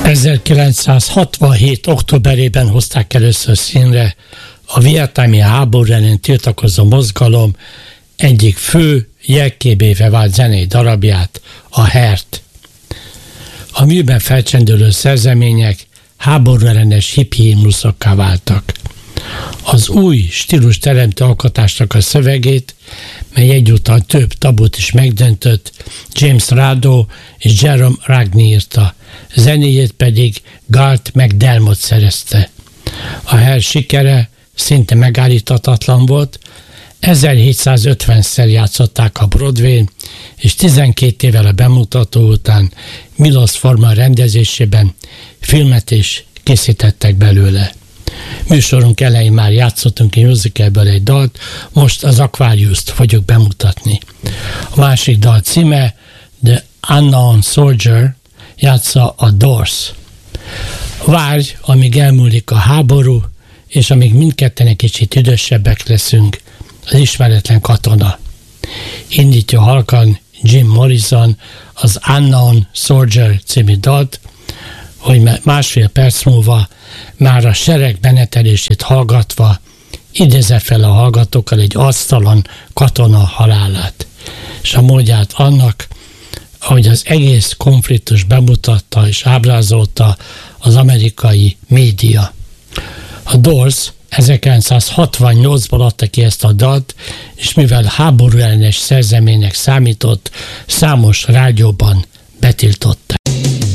1967. októberében hozták először színre a vietnámi háború ellen tiltakozó mozgalom egyik fő jelképévé vált zenei darabját, a Hert. A műben felcsendülő szerzemények háború ellenes hippi himnuszokká váltak. Az új stílus teremtő alkotásnak a szövegét, mely egyúttal több tabut is megdöntött, James Rado és Jerome Ragni írta, zenéjét pedig Galt McDermott szerezte. A Hert sikere szinte megállíthatatlan volt, 1750-szer játszották a Broadwayn, és 12 évvel a bemutató után Milos Forman rendezésében filmet is készítettek belőle. Műsorunk elején már játszottunk egy musicalből egy dalt, most az Aquarius-t fogjuk bemutatni. A másik dal címe The Unknown Soldier, játsza a Doors. Várj, amíg elmúlik a háború, és amíg mindketten egy kicsit idősebbek leszünk, az ismeretlen katona. Indítja halkan Jim Morrison az Unknown Soldier című dalt, hogy másfél perc múlva már a sereg menetelését hallgatva idézze fel a hallgatókkal egy arctalan katona halálát, és a módját annak, ahogy az egész konfliktus bemutatta és ábrázolta az amerikai média. A Doors 1968-ban adta ki ezt a dalt, és mivel háború ellenes szerzeménynek számított, számos rádióban betiltott.